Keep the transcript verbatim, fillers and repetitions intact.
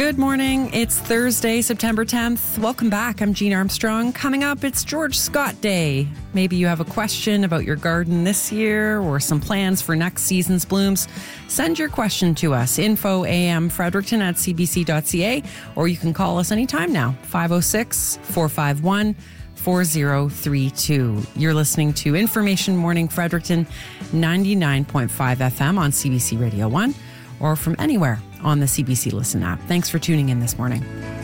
Good morning. It's Thursday, September tenth. Welcome back. I'm Jean Armstrong. Coming up, it's George Scott Day. Maybe you have a question about your garden this year or some plans for next season's blooms. Send your question to us, info am fredericton at c b c dot c a, or you can call us anytime now, five oh six, four five one, four oh three two. You're listening to Information Morning Fredericton, ninety-nine point five F M on C B C Radio one, or from anywhere on the C B C Listen app. Thanks for tuning in this morning.